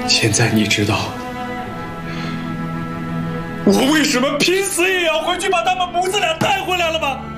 现在你知道我为什么拼死也要回去把他们母子俩带回来了吗？